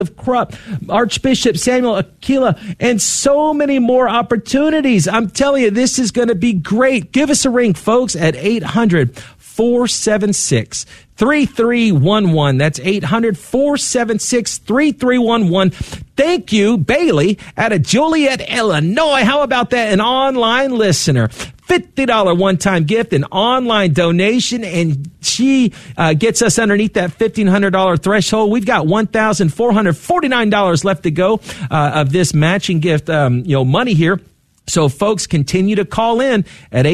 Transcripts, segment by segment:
Joseph Krupp, Archbishop Samuel Aquila, and so many more opportunities. I'm telling you, this is going to be great. Give us a ring, folks, at 800-476-3311. That's 800-476-3311. Thank you, Bailey, out of Joliet, Illinois. How about that? An online listener. $50 one-time gift, an online donation, and she gets us underneath that $1,500 threshold. We've got $1,449 left to go of this matching gift, money here. So, folks, continue to call in at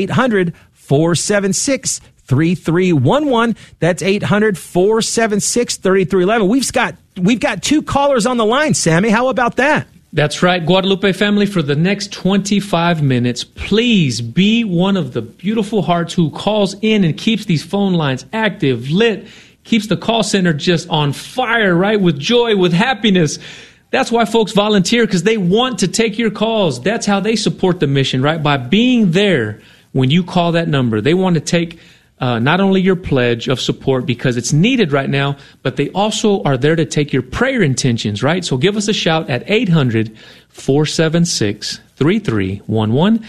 800-476-3311. That's 800-476-3311. We've got two callers on the line, Sammy. How about that? That's right, Guadalupe family. For the next 25 minutes, please be one of the beautiful hearts who calls in and keeps these phone lines active, lit, keeps the call center just on fire, right, with joy, with happiness. That's why folks volunteer, because they want to take your calls. That's how they support the mission, right, by being there when you call that number. They want to take not only your pledge of support because it's needed right now, but they also are there to take your prayer intentions, right? So give us a shout at 800-476-3311,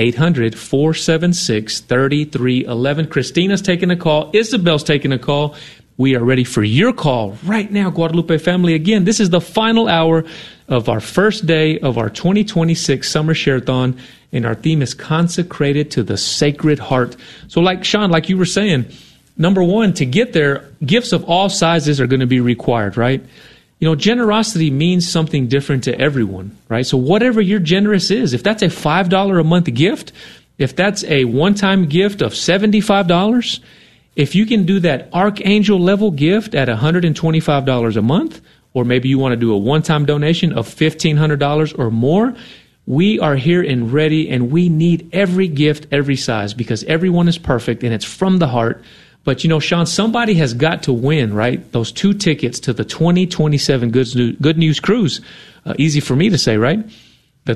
800-476-3311. Christina's taking a call. Isabel's taking a call. We are ready for your call right now, Guadalupe family. Again, this is the final hour of our first day of our 2026 Summer Share-a-thon, and our theme is consecrated to the Sacred Heart. So like Sean, like you were saying, number one, to get there, gifts of all sizes are going to be required, right? You know, generosity means something different to everyone, right? So whatever your generous is, if that's a $5 a month gift, if that's a one-time gift of $75, if you can do that archangel level gift at $125 a month, or maybe you want to do a one-time donation of $1,500 or more, we are here and ready, and we need every gift, every size, because everyone is perfect, and it's from the heart. But, you know, Sean, somebody has got to win, right? Those 2 tickets to the 2027 Good News Cruise. Easy for me to say, right? The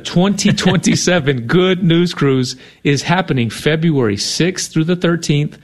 2027 Good News Cruise is happening February 6th through the 13th,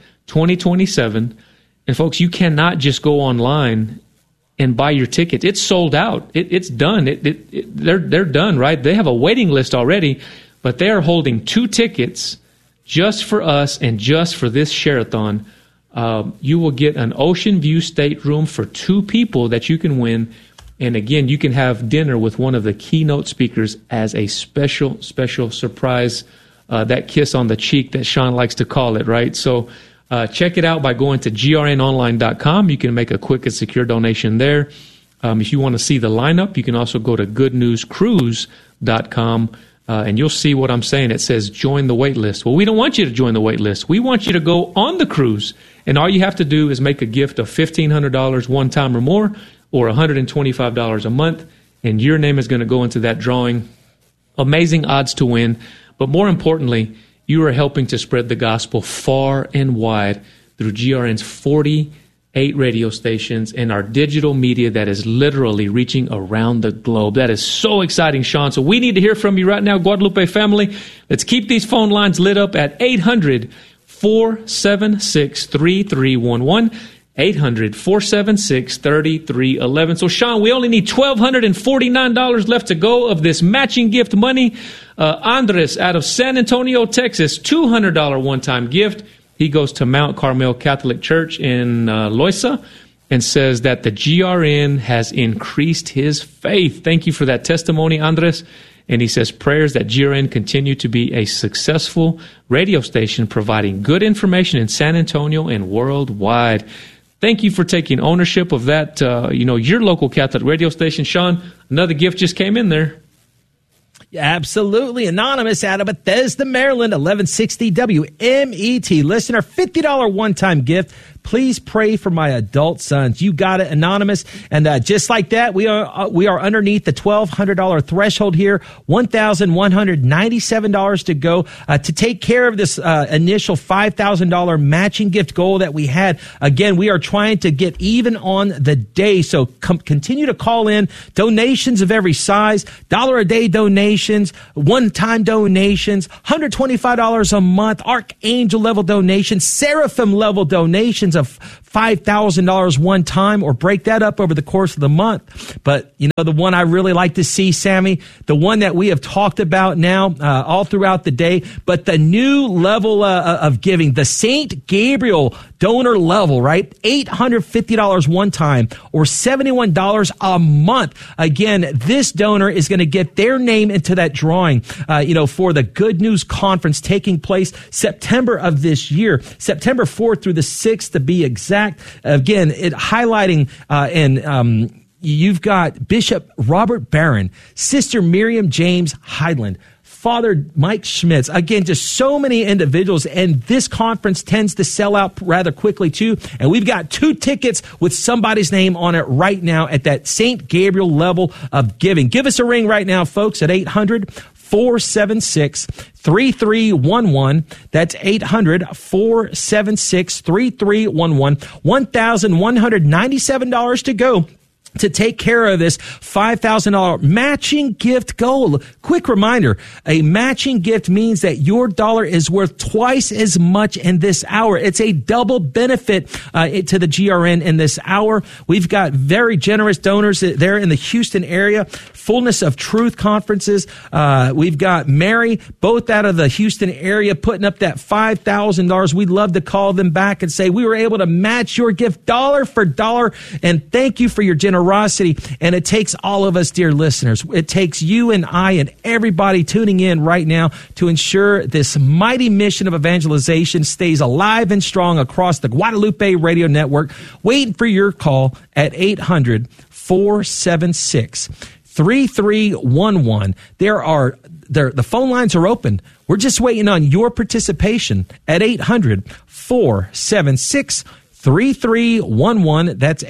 2027. And, folks, you cannot just go online and buy your ticket. It's sold out. It's done. They're done, right? They have a waiting list already, but they are holding 2 tickets just for us and just for this share-a-thon. You will get an ocean view stateroom for 2 people that you can win. And again, you can have dinner with one of the keynote speakers as a special surprise, that kiss on the cheek that Sean likes to call it, right? So check it out by going to grnonline.com. You can make a quick and secure donation there. If you want to see the lineup, you can also go to goodnewscruise.com, and you'll see what I'm saying. It says join the wait list. Well, we don't want you to join the wait list. We want you to go on the cruise, and all you have to do is make a gift of $1,500 one time or more, or $125 a month, and your name is going to go into that drawing. Amazing odds to win, but more importantly, you are helping to spread the gospel far and wide through GRN's 48 radio stations and our digital media that is literally reaching around the globe. That is so exciting, Sean. So we need to hear from you right now, Guadalupe family. Let's keep these phone lines lit up at 800-476-3311. 800-476-3311. So, Sean, we only need $1,249 left to go of this matching gift money. Andres out of San Antonio, Texas, $200 one-time gift. He goes to Mount Carmel Catholic Church in Loiza and says that the GRN has increased his faith. Thank you for that testimony, Andres. And he says prayers that GRN continue to be a successful radio station providing good information in San Antonio and worldwide. Thank you for taking ownership of that, your local Catholic radio station. Sean, another gift just came in there. Absolutely. Anonymous out of Bethesda, Maryland, 1160 WMET. Listener, $50 one-time gift. Please pray for my adult sons. You got it, Anonymous. And just like that, we are underneath the $1,200 threshold here. $1,197 to go to take care of this initial $5,000 matching gift goal that we had. Again, we are trying to get even on the day. So continue to call in. Donations of every size, $1 a day donations, one-time donations, $125 a month, Archangel level donations, Seraphim level donations of $5,000 one time, or break that up over the course of the month. But, the one I really like to see, Sammy, the one that we have talked about now all throughout the day, but the new level of giving, the St. Gabriel donor level, right? $850 one time, or $71 a month. Again, this donor is going to get their name into that drawing, for the Good News Conference taking place September of this year, September 4th through the 6th to be exact. Again, it highlighting you've got Bishop Robert Barron, Sister Miriam James Heidland, Father Mike Schmitz. Again, just so many individuals, and this conference tends to sell out rather quickly too. And we've got 2 tickets with somebody's name on it right now at that St. Gabriel level of giving. Give us a ring right now, folks, at 800-476-3311. That's 800-476-3311. $1,197 to go to take care of this $5,000 matching gift goal. Quick reminder, a matching gift means that your dollar is worth twice as much in this hour. It's a double benefit to the GRN in this hour. We've got very generous donors there in the Houston area. Fullness of Truth conferences. We've got Mary, both out of the Houston area, putting up that $5,000. We'd love to call them back and say, we were able to match your gift dollar for dollar, and thank you for your generosity. And it takes all of us, dear listeners. It takes you and I and everybody tuning in right now to ensure this mighty mission of evangelization stays alive and strong across the Guadalupe Radio Network. Waiting for your call at 800-476-3311. The phone lines are open. We're just waiting on your participation at 800-476-3311. 3311. That's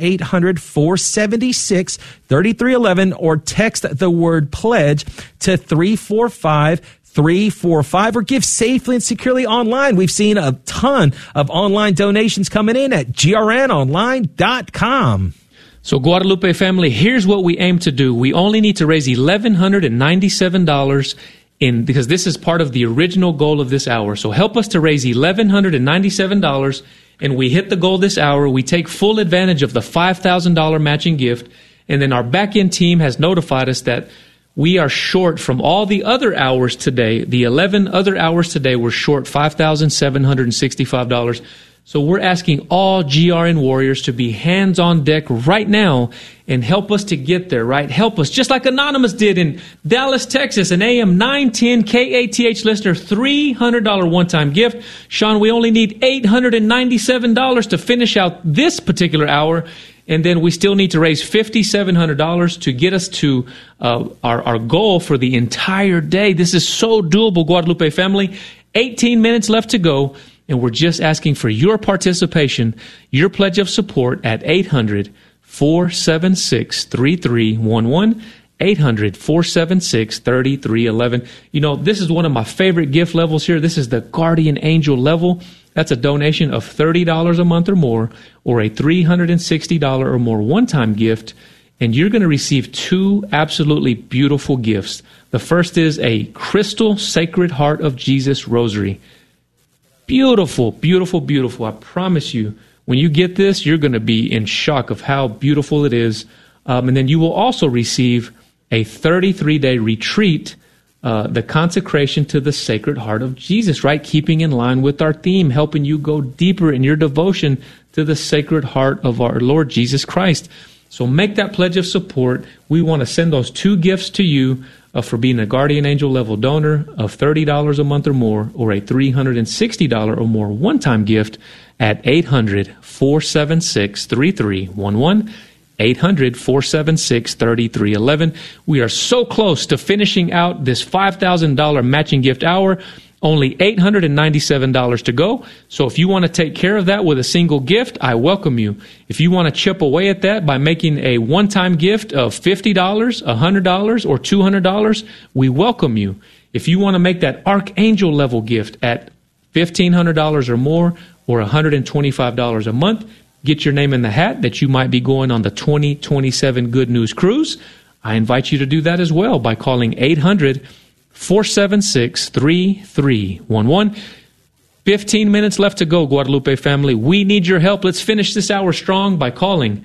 800-476-3311, or text the word pledge to 345-345, or give safely and securely online. We've seen a ton of online donations coming in at grnonline.com. So Guadalupe family, here's what we aim to do. We only need to raise $1,197 because this is part of the original goal of this hour. So help us to raise $1,197. And we hit the goal this hour. We take full advantage of the $5,000 matching gift. And then our back-end team has notified us that we are short from all the other hours today. The 11 other hours today, we're short $5,765. So we're asking all GRN warriors to be hands on deck right now and help us to get there, right? Help us, just like Anonymous did in Dallas, Texas, an AM 910 KATH listener, $300 one-time gift. Sean, we only need $897 to finish out this particular hour, and then we still need to raise $5,700 to get us to our goal for the entire day. This is so doable, Guadalupe family. 18 minutes left to go. And we're just asking for your participation, your pledge of support at 800-476-3311, 800-476-3311. This is one of my favorite gift levels here. This is the Guardian Angel level. That's a donation of $30 a month or more, or a $360 or more one-time gift. And you're going to receive 2 absolutely beautiful gifts. The first is a crystal Sacred Heart of Jesus rosary. Beautiful, beautiful, beautiful. I promise you, when you get this, you're going to be in shock of how beautiful it is. And then you will also receive a 33-day retreat, the consecration to the Sacred Heart of Jesus, right? Keeping in line with our theme, helping you go deeper in your devotion to the Sacred Heart of our Lord Jesus Christ. So make that pledge of support. We want to send those 2 gifts to you for being a Guardian Angel level donor of $30 a month or more, or a $360 or more one-time gift at 800-476-3311, 800-476-3311. We are so close to finishing out this $5,000 matching gift hour. Only $897 to go. So if you want to take care of that with a single gift, I welcome you. If you want to chip away at that by making a one-time gift of $50, $100, or $200, we welcome you. If you want to make that Archangel level gift at $1,500 or more, or $125 a month, get your name in the hat that you might be going on the 2027 Good News Cruise. I invite you to do that as well by calling 800-476-3311. 15 minutes left to go, Guadalupe family. We need your help. Let's finish this hour strong by calling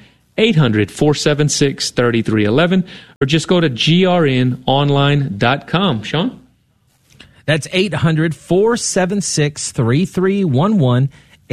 800-476-3311 or just go to grnonline.com. Sean? That's 800-476-3311.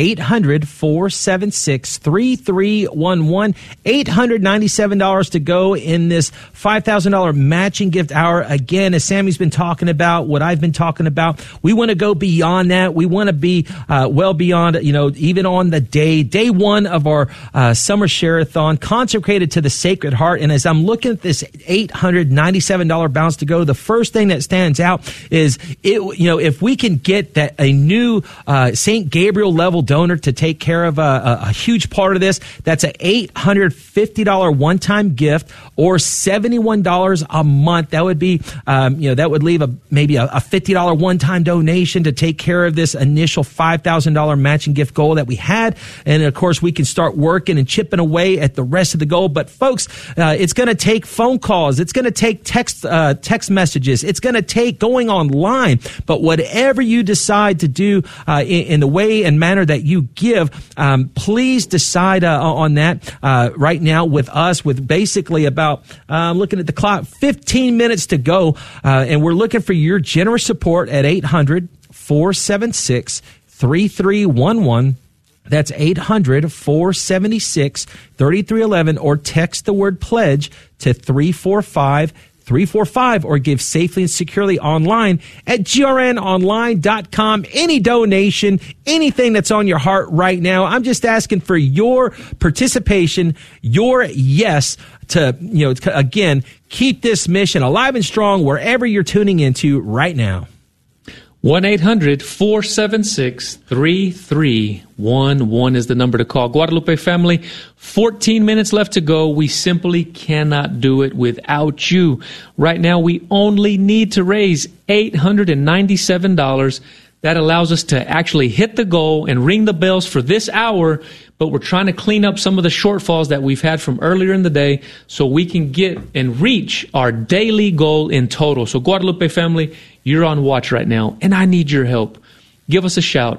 800-476-3311. $897 to go in this $5,000 matching gift hour. Again, as Sammy's been talking about, what I've been talking about, we want to go beyond that. We want to be well beyond, even on the day one of our summer share-a-thon consecrated to the Sacred Heart. And as I'm looking at this $897 balance to go, the first thing that stands out is, if we can get that a new St. Gabriel level donor to take care of a huge part of this, that's an $850 one-time gift or $71 a month. That would be, that would leave maybe a $50 one-time donation to take care of this initial $5,000 matching gift goal that we had. And of course, we can start working and chipping away at the rest of the goal. But folks, it's going to take phone calls. It's going to take text messages. It's going to take going online. But whatever you decide to do in the way and manner that you give, please decide on that right now with us, with basically about, looking at the clock, 15 minutes to go. And we're looking for your generous support at 800-476-3311. That's 800-476-3311, or text the word pledge to 345-345, or give safely and securely online at grnonline.com. Any donation, anything that's on your heart right now, I'm just asking for your participation, your yes to, again, keep this mission alive and strong wherever you're tuning into right now. 1-800-476-3311 is the number to call. Guadalupe family, 14 minutes left to go. We simply cannot do it without you. Right now, we only need to raise $897. That allows us to actually hit the goal and ring the bells for this hour, but we're trying to clean up some of the shortfalls that we've had from earlier in the day so we can get and reach our daily goal in total. So Guadalupe family, you're on watch right now, and I need your help. Give us a shout,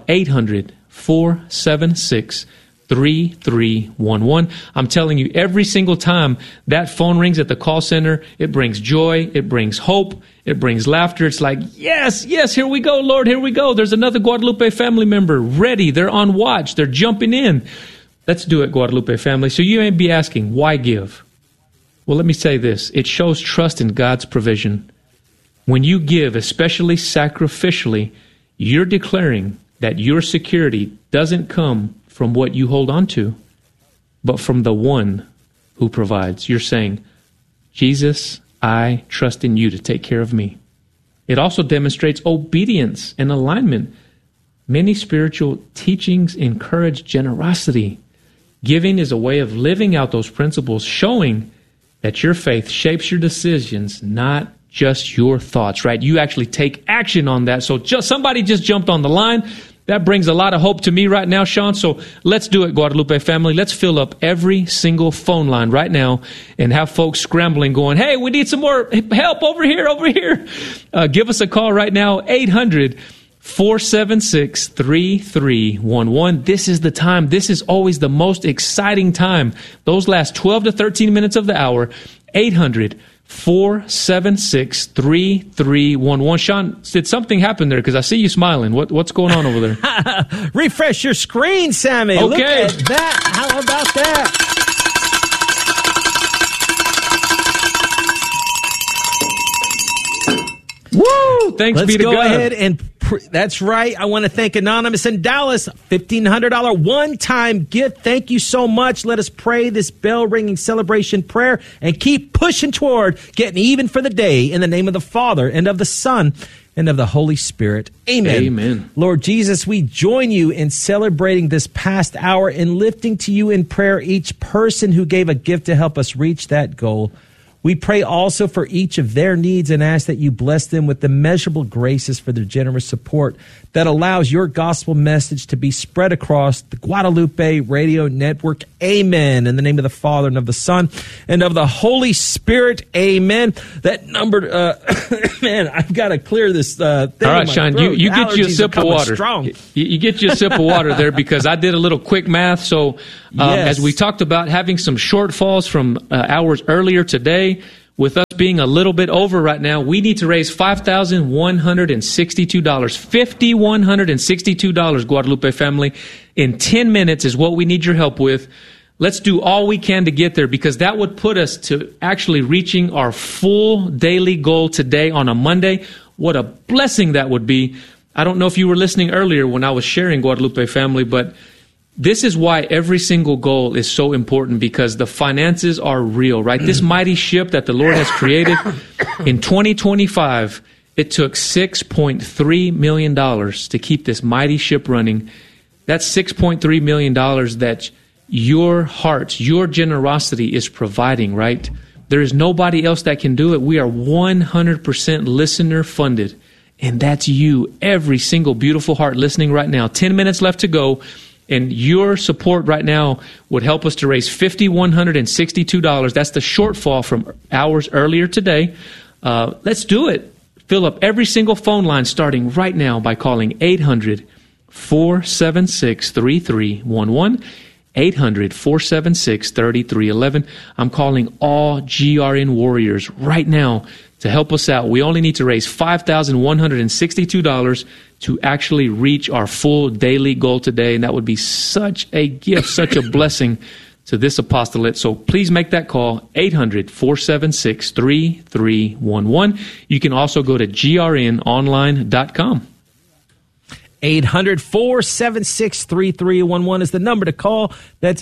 800-476-3311. I'm telling you, every single time that phone rings at the call center, it brings joy, it brings hope, it brings laughter. It's like, yes, here we go, Lord, here we go. There's another Guadalupe family member ready. They're on watch. They're jumping in. Let's do it, Guadalupe family. So you may be asking, why give? Well, let me say this. It shows trust in God's provision. When you give, especially sacrificially, you're declaring that your security doesn't come from what you hold on to, but from the one who provides. You're saying, Jesus, I trust in you to take care of me. It also demonstrates obedience and alignment. Many spiritual teachings encourage generosity. Giving is a way of living out those principles, showing that your faith shapes your decisions, not just your thoughts, right? You actually take action on that. So somebody just jumped on the line. That brings a lot of hope to me right now, Sean. So let's do it, Guadalupe family. Let's fill up every single phone line right now and have folks scrambling going, hey, we need some more help over here. Give us a call right now, 800-476-3311. This is the time. This is always the most exciting time. Those last 12 to 13 minutes of the hour, 800-476-3311. Sean, did something happen there? Because I see you smiling. What's going on over there? Refresh your screen, Sammy. Okay. Look at that. How about that? Woo! Thanks be to God. Let's go ahead and that's right. I want to thank Anonymous in Dallas, $1,500 one-time gift. Thank you so much. Let us pray this bell-ringing celebration prayer and keep pushing toward getting even for the day in the name of the Father and of the Son and of the Holy Spirit. Amen. Amen. Lord Jesus, we join you in celebrating this past hour and lifting to you in prayer each person who gave a gift to help us reach that goal. We pray also for each of their needs and ask that you bless them with immeasurable graces for their generous support that allows your gospel message to be spread across the Guadalupe Radio Network. Amen. In the name of the Father, and of the Son, and of the Holy Spirit. Amen. That number, man, I've got to clear this thing. All right, Sean, you get you a sip of water. You get you a sip of water there, because I did a little quick math. So as we talked about having some shortfalls from hours earlier today, with us being a little bit over right now, we need to raise $5,162. $5,162, Guadalupe family. In 10 minutes is what we need your help with. Let's do all we can to get there, because that would put us to actually reaching our full daily goal today on a Monday. What a blessing that would be. I don't know if you were listening earlier when I was sharing, Guadalupe family, but this is why every single goal is so important, because the finances are real, right? This mighty ship that the Lord has created in 2025, it took $6.3 million to keep this mighty ship running. That's $6.3 million that your heart, your generosity is providing, right? There is nobody else that can do it. We are 100% listener funded. And that's you, every single beautiful heart listening right now. 10 minutes left to go. And your support right now would help us to raise $5,162. That's the shortfall from hours earlier today. Let's do it. Fill up every single phone line starting right now by calling 800-476-3311. 800-476-3311. I'm calling all GRN warriors right now to help us out. We only need to raise $5,162 to actually reach our full daily goal today, and that would be such a gift, such a blessing to this apostolate. So please make that call, 800-476-3311. You can also go to grnonline.com. 800-476-3311 is the number to call. That's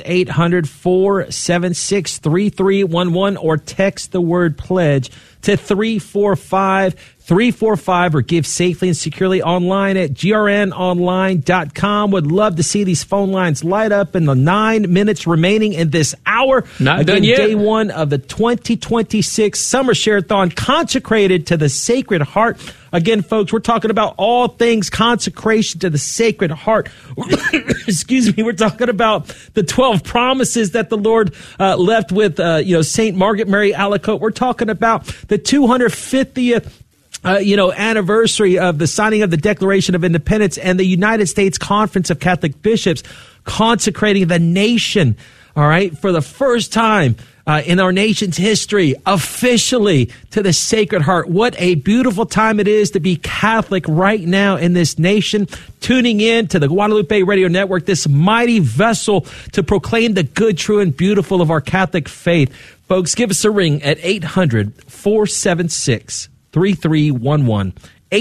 800-476-3311, or text the word pledge to 345-345, or give safely and securely online at grnonline.com. Would love to see these phone lines light up in the 9 minutes remaining in this hour. Not done yet. Day one of the 2026 Summer Share-a-thon, consecrated to the Sacred Heart. Again, folks, we're talking about all things consecration to the Sacred Heart. Excuse me. We're talking about the 12 promises that the Lord left with, St. Margaret Mary Alacoque. We're talking about the 250th anniversary of the signing of the Declaration of Independence, and the United States Conference of Catholic Bishops consecrating the nation, all right, for the first time in our nation's history, officially to the Sacred Heart. What a beautiful time it is to be Catholic right now in this nation, tuning in to the Guadalupe Radio Network, this mighty vessel to proclaim the good, true, and beautiful of our Catholic faith. Folks, give us a ring at 800-476-3311.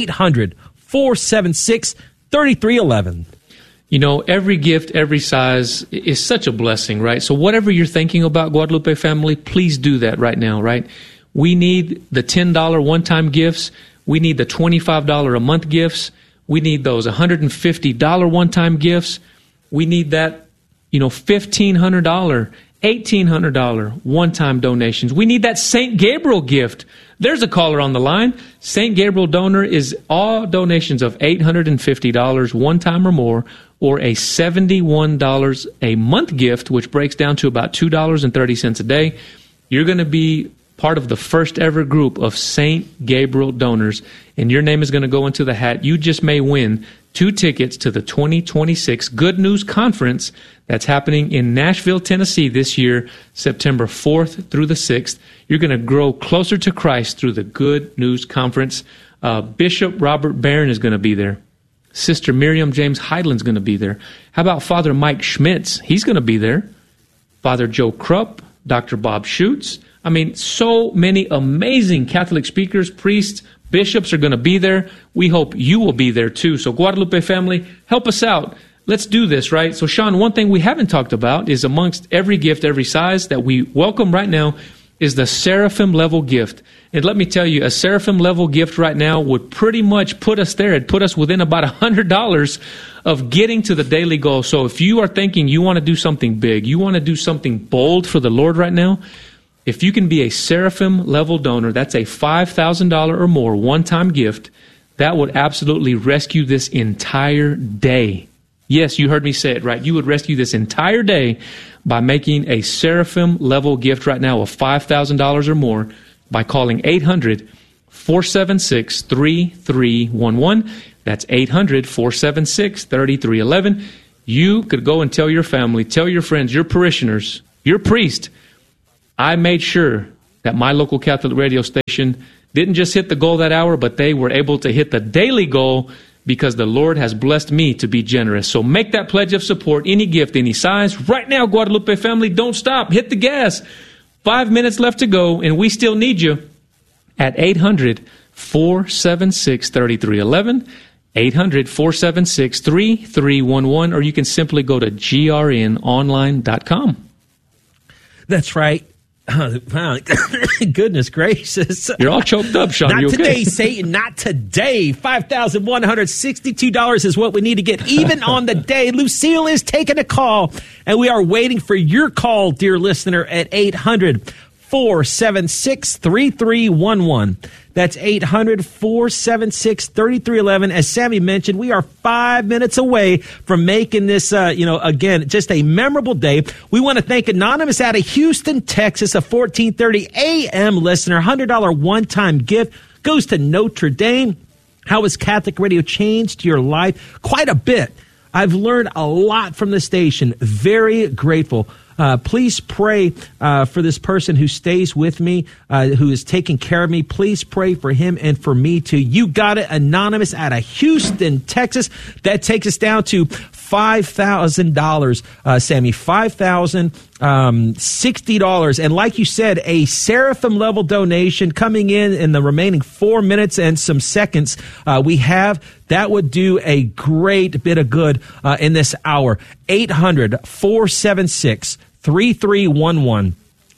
800-476-3311. You know, every gift, every size is such a blessing, right? So whatever you're thinking about, Guadalupe family, please do that right now, right? We need the $10 one-time gifts. We need the $25 a month gifts. We need those $150 one-time gifts. We need that, $1,500, $1,800 one-time donations. We need that St. Gabriel gift. There's a caller on the line. St. Gabriel donor is all donations of $850 one time or more, or a $71 a month gift, which breaks down to about $2.30 a day. You're going to be part of the first ever group of St. Gabriel donors, and your name is going to go into the hat. You just may win 2 tickets to the 2026 Good News Conference that's happening in Nashville, Tennessee this year, September 4th through the 6th. You're going to grow closer to Christ through the Good News Conference. Bishop Robert Barron is going to be there. Sister Miriam James Heidland's going to be there. How about Father Mike Schmitz? He's going to be there. Father Joe Krupp, Dr. Bob Schutz. I mean, so many amazing Catholic speakers, priests, bishops are going to be there. We hope you will be there too. So Guadalupe family, help us out. Let's do this, right? So Sean, one thing we haven't talked about is amongst every gift, every size that we welcome right now is the Seraphim level gift. And let me tell you, a Seraphim level gift right now would pretty much put us there. It'd put us within about $100 of getting to the daily goal. So if you are thinking you want to do something big, you want to do something bold for the Lord right now, If you can be a Seraphim level donor, that's a $5,000 or more one-time gift. That would absolutely rescue this entire day. Yes, you heard me say it right. You would rescue this entire day by making a Seraphim level gift right now of $5,000 or more by calling 800-476-3311. That's 800-476-3311. You could go and tell your family, tell your friends, your parishioners, your priest, I made sure that my local Catholic radio station didn't just hit the goal that hour, but they were able to hit the daily goal because the Lord has blessed me to be generous. So make that pledge of support, any gift, any size. Right now, Guadalupe family, don't stop. Hit the gas. 5 minutes left to go, and we still need you at 800-476-3311, 800-476-3311, or you can simply go to grnonline.com. That's right. Goodness gracious. You're all choked up, Sean. Not you okay? today, Satan. Not today. $5,162 is what we need to get even on the day. Lucille is taking a call, and we are waiting for your call, dear listener, at 800-476-3311. That's 800-476-3311. As Sammy mentioned, we are 5 minutes away from making this, again, just a memorable day. We want to thank Anonymous out of Houston, Texas, a 1430 a.m. listener. $100 one-time gift goes to Notre Dame. How has Catholic radio changed your life? Quite a bit. I've learned a lot from the station. Very grateful. Please pray for this person who stays with me, who is taking care of me. Please pray for him and for me too. You got it, Anonymous out of Houston, Texas. That takes us down to $5,000, Sammy. $5,060. And like you said, a Seraphim level donation coming in the remaining 4 minutes and some seconds we have. That would do a great bit of good in this hour. 800-476-3311.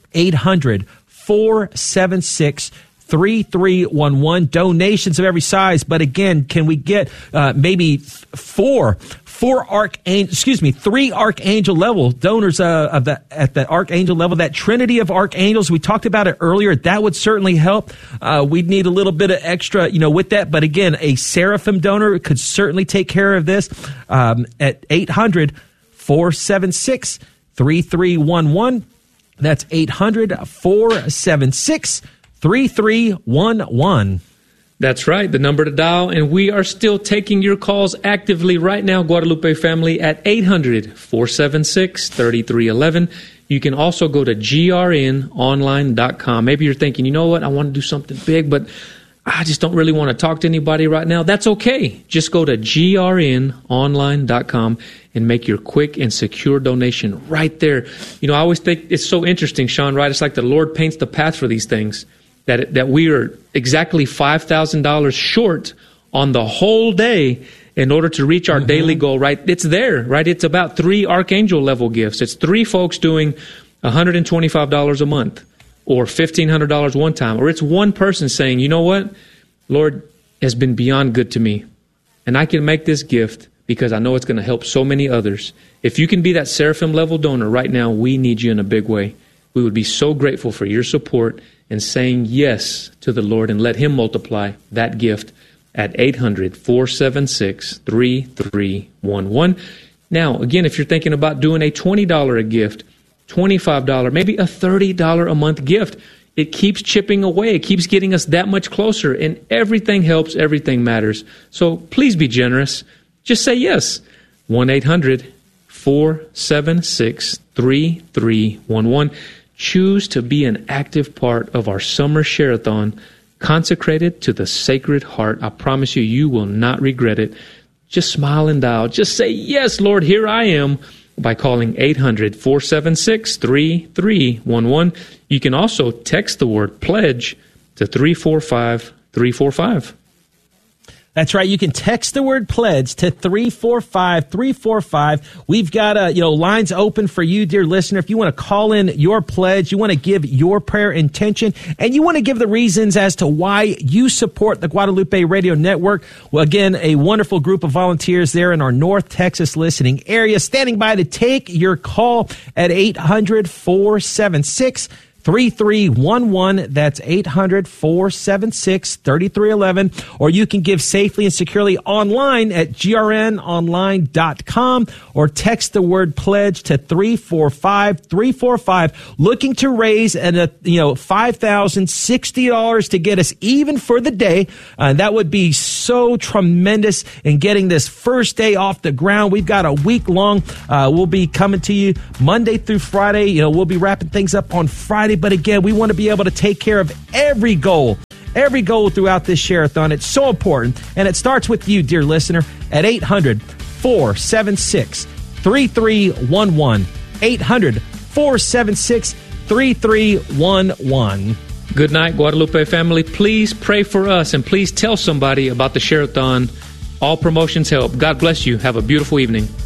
800-476-3311. Donations of every size. But again, can we get maybe three archangel level donors at the archangel level, that trinity of archangels? We talked about it earlier. That would certainly help. We'd need a little bit of extra, with that. But again, a Seraphim donor could certainly take care of this at 800-476-3311. That's 800-476-3311. That's right, the number to dial, and we are still taking your calls actively right now, Guadalupe family, at 800-476-3311. You can also go to grnonline.com. Maybe you're thinking, you know what, I want to do something big, but I just don't really want to talk to anybody right now. That's okay. Just go to grnonline.com and make your quick and secure donation right there. I always think it's so interesting, Sean, right? It's like the Lord paints the path for these things. That we are exactly $5,000 short on the whole day in order to reach our daily goal, right? It's there, right? It's about 3 archangel level gifts. It's 3 folks doing $125 a month or $1,500 one time. Or it's one person saying, you know what? Lord has been beyond good to me, and I can make this gift because I know it's going to help so many others. If you can be that Seraphim level donor right now, we need you in a big way. We would be so grateful for your support and saying yes to the Lord, and let Him multiply that gift at 800-476-3311. Now, again, if you're thinking about doing a $20 a gift, $25, maybe a $30 a month gift, it keeps chipping away. It keeps getting us that much closer, and everything helps, everything matters. So please be generous. Just say yes. 1-800-476-3311. Choose to be an active part of our summer share-a-thon consecrated to the Sacred Heart. I promise you, you will not regret it. Just smile and dial. Just say, yes, Lord, here I am, by calling 800-476-3311. You can also text the word pledge to 345-345. That's right. You can text the word pledge to 345-345. We've got lines open for you, dear listener. If you want to call in your pledge, you want to give your prayer intention, and you want to give the reasons as to why you support the Guadalupe Radio Network. Well, again, a wonderful group of volunteers there in our North Texas listening area standing by to take your call at 800-476-3311. 800-476-3311. That's 800-476-3311. Or you can give safely and securely online at grnonline.com or text the word pledge to 345-345. Looking to raise $5,060 to get us even for the day. That would be so tremendous in getting this first day off the ground. We've got a week long. We'll be coming to you Monday through Friday. We'll be wrapping things up on Friday. But again, we want to be able to take care of every goal throughout this share-a-thon. It's so important. And it starts with you, dear listener, at 800-476-3311. 800-476-3311. Good night, Guadalupe family. Please pray for us and please tell somebody about the share-a-thon. All promotions help. God bless you. Have a beautiful evening.